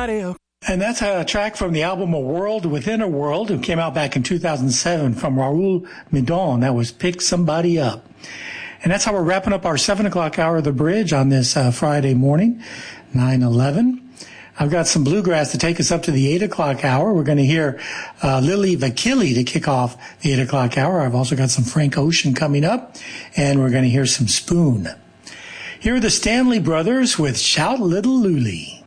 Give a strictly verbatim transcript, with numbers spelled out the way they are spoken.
somebody up. And that's a track from the album A World Within a World, who came out back in two thousand seven from Raul Midon. That was Pick Somebody Up. And that's how we're wrapping up our seven o'clock hour of the bridge on this uh, Friday morning, nine eleven. I've got some bluegrass to take us up to the eight o'clock hour. We're going to hear uh, Lily Vakili to kick off the eight o'clock hour. I've also got some Frank Ocean coming up, and we're going to hear some Spoon. Here are the Stanley Brothers with Shout Little Luli.